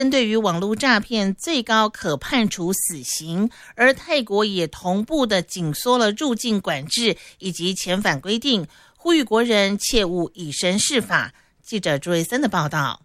针对于网络诈骗，最高可判处死刑，而泰国也同步的紧缩了入境管制以及遣返规定，呼吁国人切勿以身试法。记者朱瑞森的报道。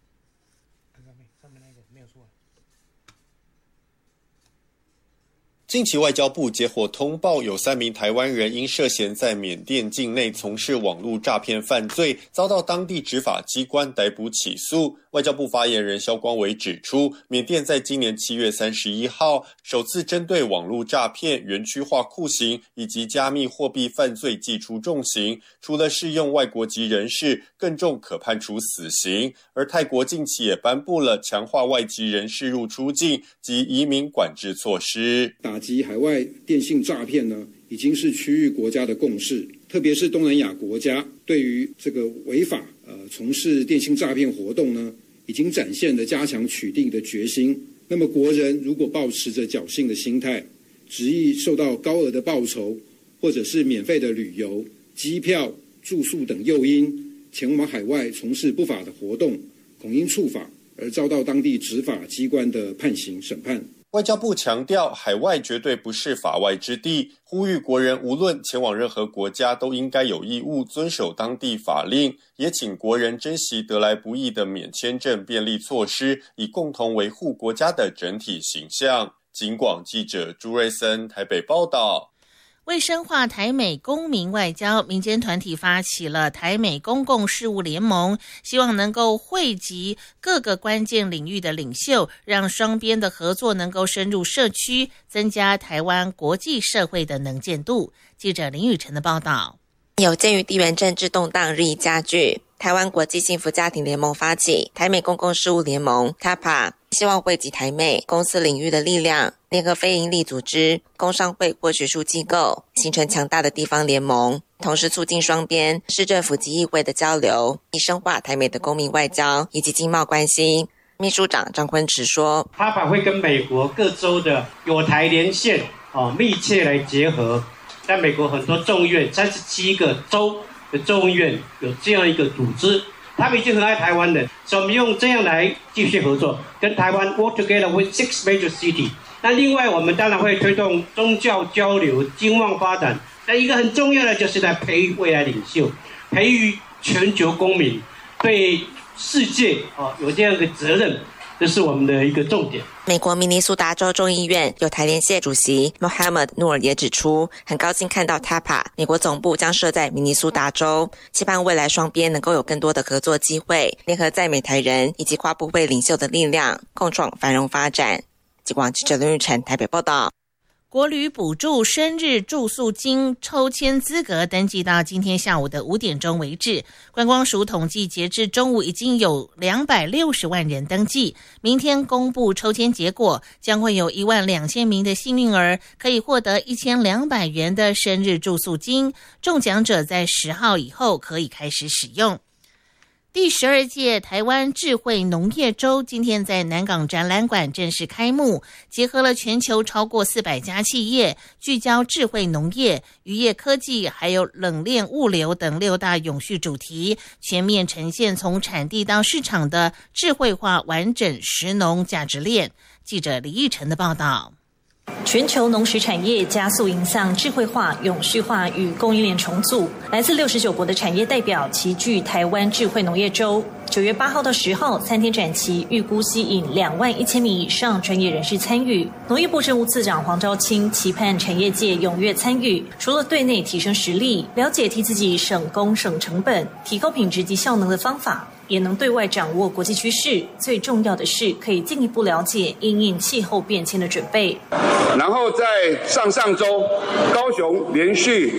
近期外交部接获通报，有3名台湾人因涉嫌在缅甸境内从事网络诈骗犯罪，遭到当地执法机关逮捕起诉。外交部发言人萧光伟指出，缅甸在今年7月31号首次针对网络诈骗、园区化酷刑以及加密货币犯罪祭出重刑，除了适用外国籍人士，更重可判处死刑。而泰国近期也颁布了强化外籍人士入出境及移民管制措施。 打击海外电信诈骗呢，已经是区域国家的共识，特别是东南亚国家对于这个违法从事电信诈骗活动呢，已经展现了加强取缔的决心。那么国人如果抱持着侥幸的心态，执意受到高额的报酬或者是免费的旅游、机票、住宿等诱因，前往海外从事不法的活动，恐因触法而遭到当地执法机关的判刑审判。 外交部强调，海外绝对不是法外之地，呼吁国人无论前往任何国家都应该有义务遵守当地法令，也请国人珍惜得来不易的免签证便利措施，以共同维护国家的整体形象。警广记者朱瑞森台北报道。 为深化台美公民外交，民间团体发起了台美公共事务联盟，希望能够汇集各个关键领域的领袖，让双边的合作能够深入社区，增加台湾国际社会的能见度。记者林雨晨的报道。 有鉴于地缘政治动荡日益加剧，台湾国际幸福家庭联盟发起台美公共事务联盟 TAPA， 希望汇集台美公司领域的力量，联合非营利组织、工商会或学术机构，形成强大的地方联盟，同时促进双边市政府及议会的交流，以深化台美的公民外交以及经贸关系。秘书长张坤池说 ，TAPA 会跟美国各州的友台连线密切来结合。在美国很多众议院37个州的众议院有这样一个组织，他们已经很爱台湾的，所以我们用这样来继续合作，跟台湾 work together with 6 major cities。那另外我们当然会推动宗教交流、经贸发展。那一个很重要的就是在培育未来领袖，培育全球公民，对世界有这样一个责任。这是我们的一个重点。 美国明尼苏达州众议院友台连线主席 Mohammed Noor 也指出，很高兴看到 TAPA 美国总部将设在明尼苏达州，期盼未来双边能够有更多的合作机会，联合在美台人以及跨部会领袖的力量，共创繁荣发展。警广记者林玉成台北报道。 国旅补助生日住宿金抽签资格登记到今天下午的5点钟为止，观光署统计截至中午已经有260万人登记，明天公布抽签结果，将会有12000名的幸运儿可以获得1200元的生日住宿金，中奖者在10号以后可以开始使用。第12届台湾智慧农业周今天在南港展览馆正式开幕，结合了全球超过400家企业，聚焦智慧农业、渔业科技还有冷链物流等6大永续主题，全面呈现从产地到市场的智慧化完整食农价值链。记者李义成的报道。 全球农食产业加速迎向智慧化、永续化与供应链重组，来自69国的产业代表齐聚台湾智慧农业周。9月8号到10号3天展期，预估吸引21000名以上专业人士参与。农业部政务次长黄昭清期盼产业界踊跃参与，除了对内提升实力，了解替自己省工省成本、提高品质及效能的方法，也能对外掌握国际趋势，最重要的是可以进一步了解因应气候变迁的准备。 然后在上周，高雄连续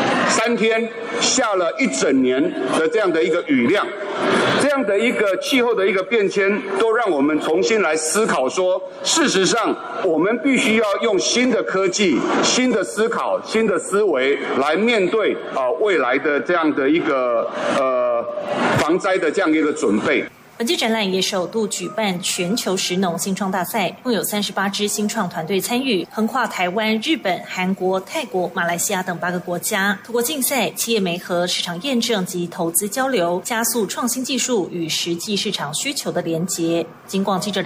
3天下了1整年的这样的一个雨量，这样的一个气候的一个变迁，都让我们重新来思考说，事实上我们必须要用新的科技、新的思考、新的思维来面对未来的这样的一个防灾的这样一个准备。 本届展览也首度举办全球食农新创大赛，共有38支新创团队参与，横跨台湾、日本、韩国、泰国、马来西亚等8个国家。透过竞赛、企业媒合、市场验证及投资交流，加速创新技术与实际市场需求的连结。警广记者